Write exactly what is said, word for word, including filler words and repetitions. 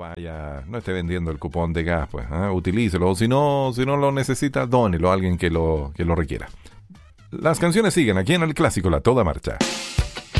vaya, no esté vendiendo el cupón de gas, pues, ¿eh? Utilícelo. O si no, si no lo necesita, dónelo a alguien que lo, que lo requiera. Las canciones siguen aquí en el clásico La Toda Marcha.